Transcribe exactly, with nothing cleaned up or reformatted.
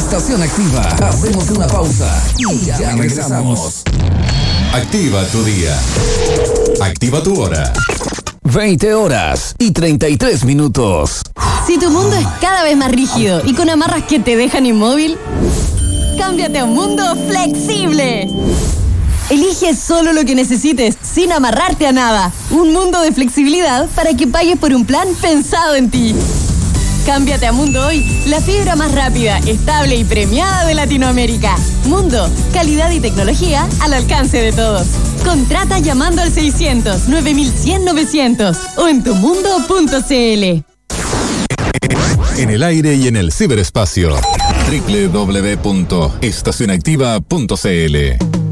Estación Activa. Hacemos una pausa y ya, ya regresamos. Activa tu día. Activa tu hora. veinte horas y treinta y tres minutos. Si tu mundo es cada vez más rígido y con amarras que te dejan inmóvil, cámbiate a un mundo flexible. Elige solo lo que necesites, sin amarrarte a nada. Un mundo de flexibilidad para que pagues por un plan pensado en ti. Cámbiate a Mundo hoy, la fibra más rápida, estable y premiada de Latinoamérica. Mundo, calidad y tecnología al alcance de todos. Contrata llamando al seiscientos, nueve mil cien, novecientos o en tu mundo punto c l. En el aire y en el ciberespacio. doble u doble u doble u punto estación activa punto c l.